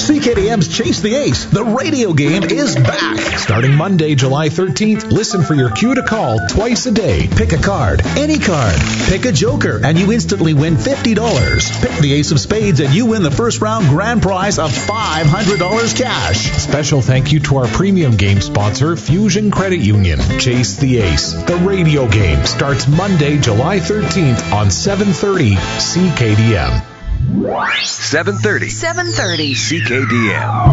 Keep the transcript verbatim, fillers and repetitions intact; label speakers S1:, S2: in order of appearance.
S1: C K D M's Chase the Ace, the radio game, is back. Starting Monday, July thirteenth, listen for your cue to call twice a day. Pick a card, any card. Pick a joker, and you instantly win fifty dollars. Pick the Ace of Spades, and you win the first round grand prize of five hundred dollars cash.
S2: Special thank you to our premium game sponsor, Fusion Credit Union. Chase the Ace, the radio game, starts Monday, July thirteenth on seven thirty C K D M.
S3: seven thirty.
S4: seven thirty.
S3: C K D M.